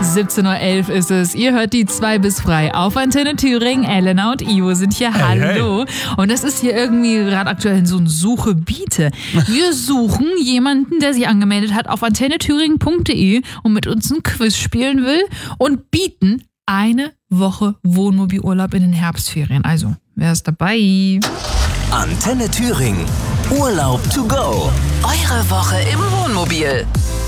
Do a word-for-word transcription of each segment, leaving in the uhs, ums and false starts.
siebzehn Uhr elf ist es. Ihr hört die zwei bis frei auf Antenne Thüringen. Elena und Ivo sind hier. Hey, Hallo. hey. Und das ist hier irgendwie gerade aktuell so ein Suche-Biete. Wir suchen jemanden, der sich angemeldet hat auf antenne thüringen punkt de und mit uns ein Quiz spielen will und bieten eine Woche Wohnmobilurlaub in den Herbstferien. Also, wer ist dabei? Antenne Thüringen. Urlaub to go. Eure Woche im Wohnmobil.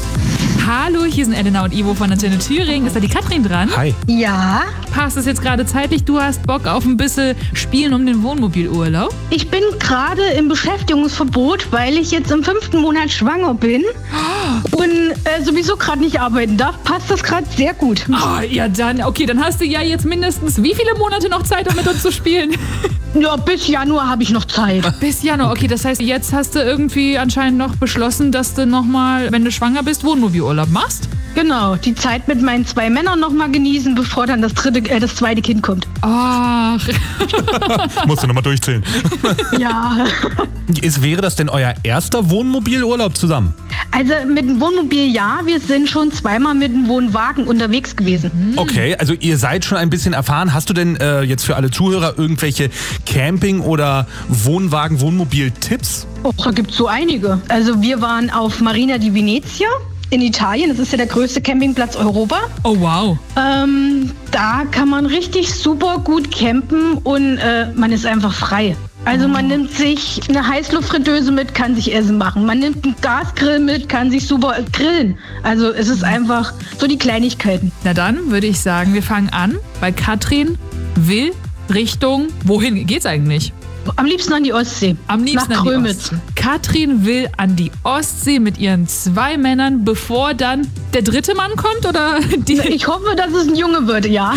Hallo, hier sind Elena und Ivo von Antenne Thüringen. Ist da die Katrin dran? Hi. Ja, Passt es jetzt gerade zeitlich? Du hast Bock auf ein bisschen Spielen um den Wohnmobilurlaub? ich bin gerade im Beschäftigungsverbot, weil ich jetzt im fünften Monat schwanger bin und äh, sowieso gerade nicht arbeiten darf. Passt das gerade sehr gut. Ah, ja dann, okay, dann hast du ja jetzt mindestens wie viele Monate noch Zeit, um mit uns zu spielen? Ja, bis Januar habe ich noch Zeit. Bis Januar, okay, das heißt, jetzt hast du irgendwie anscheinend noch beschlossen, dass du nochmal, wenn du schwanger bist, Wohnmobilurlaub machst? Genau, die Zeit mit meinen zwei Männern noch mal genießen, bevor dann das dritte, äh, das zweite Kind kommt. Ach, Musst du nochmal durchzählen. Ja, Ist, wäre das denn euer erster Wohnmobilurlaub zusammen? also mit dem Wohnmobil ja, wir sind schon zweimal mit dem Wohnwagen unterwegs gewesen. Okay, also ihr seid schon ein bisschen erfahren. Hast du denn äh, jetzt für alle Zuhörer irgendwelche Camping- oder Wohnwagen-Wohnmobil-Tipps? Oh, da gibt's so einige. Also wir waren auf Marina di Venezia in Italien. Das ist ja der größte Campingplatz Europa. oh wow. Ähm, da kann man richtig super gut campen und äh, man ist einfach frei. Also man nimmt sich eine Heißluftfritteuse mit, kann sich Essen machen. Man nimmt einen Gasgrill mit, kann sich super grillen. Also es ist einfach so die Kleinigkeiten. Na dann würde ich sagen, wir fangen an, weil Katrin will Richtung, wohin geht's eigentlich? Am liebsten an die Ostsee. Am liebsten Nach an die Krömitz. Ostsee. Katrin will an die Ostsee mit ihren zwei Männern, bevor dann der dritte Mann kommt, oder? Die, Ich hoffe, dass es ein Junge wird, ja.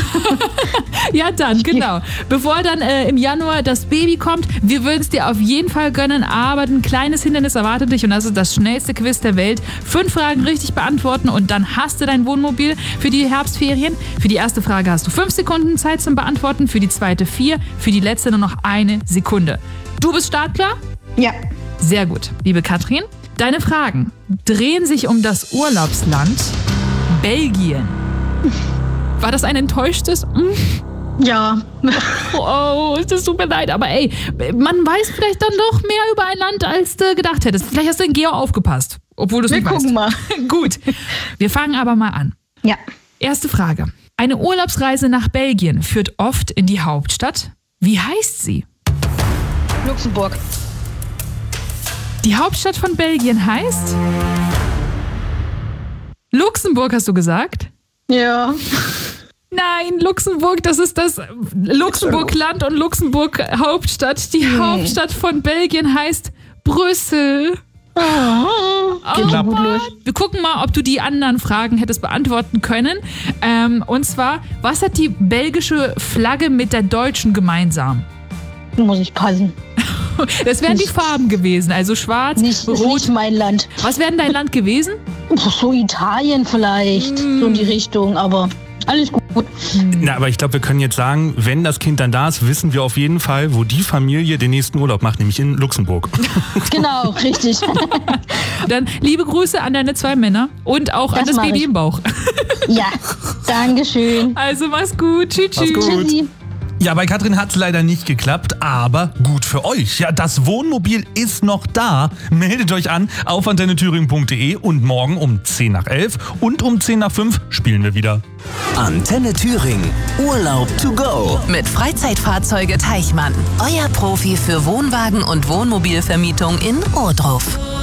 ja, dann, genau. Bevor dann äh, im Januar das Baby kommt, wir würden es dir auf jeden Fall gönnen, aber ein kleines Hindernis erwartet dich und das ist das schnellste Quiz der Welt. Fünf Fragen richtig beantworten und dann hast du dein Wohnmobil für die Herbstferien. Für die erste Frage hast du fünf Sekunden Zeit zum Beantworten, für die zweite vier, für die letzte nur noch eine Sekunde. Du bist startklar? Ja. Sehr gut, liebe Katrin. Deine Fragen drehen sich um das Urlaubsland Belgien. War das ein enttäuschtes? Mm, Ja. Oh, das tut mir leid, aber ey, man weiß vielleicht dann doch mehr über ein Land, als du gedacht hättest. Vielleicht hast du in Geo aufgepasst, obwohl du es Wir nicht gucken weißt. mal. Gut, wir fangen aber mal an. Ja. Erste Frage. Eine Urlaubsreise nach Belgien führt oft in die Hauptstadt. Wie heißt sie? Luxemburg. Die Hauptstadt von Belgien heißt? Luxemburg, hast du gesagt? Ja. Nein, Luxemburg, das ist das Luxemburg-Land und Luxemburg-Hauptstadt. Die Hm. Hauptstadt von Belgien heißt Brüssel. Geht Oh, schon gut los. Wir gucken mal, ob du die anderen Fragen hättest beantworten können. Ähm, und zwar, was hat die belgische Flagge mit der deutschen gemeinsam? Muss ich passen. Das wären die Nicht- Farben gewesen, also schwarz, Nicht, ist rot. nicht mein Land. Was wäre denn dein Land gewesen? Puh, so Italien vielleicht. So in die Richtung, aber alles gut. Na, aber ich glaube, wir können jetzt sagen, wenn das Kind dann da ist, wissen wir auf jeden Fall, wo die Familie den nächsten Urlaub macht, nämlich in Luxemburg. Genau, richtig. Dann liebe Grüße an deine zwei Männer und auch Das an das mach Baby ich. im Bauch. Ja, Dankeschön. Also mach's gut. Tschüss, Mach's tschüss. gut. Tschüssi. Ja, bei Katrin hat es leider nicht geklappt, aber gut für euch. Ja, das Wohnmobil ist noch da. Meldet euch an auf antenne thüringen punkt de und morgen um zehn nach elf und um zehn nach fünf spielen wir wieder. Antenne Thüringen. Urlaub to go. Mit Freizeitfahrzeuge Teichmann. Euer Profi für Wohnwagen und Wohnmobilvermietung in Ohrdruf.